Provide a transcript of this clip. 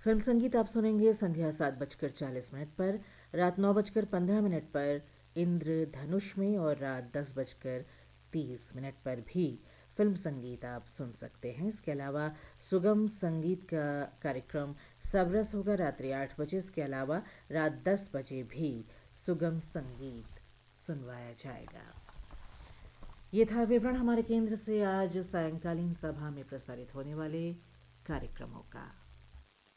Film संगीत आप सुनेंगे संध्या 7:40 पर, रात 9:15 पर इंद्रधनुष में और रात 10:30 पर भी फिल्म संगीत आप सुन सकते हैं। इसके अलावा सुगम संगीत का कार्यक्रम सबरस होगा रात्रि 8 बजे। इसके अलावा रात 10 बजे भी सुगम संगीत सुनवाया जाएगा। ये था विवरण हमारे केंद्र से आज सायंकालीन सभा में प्रसारित होने वाले कार्यक्रमों का।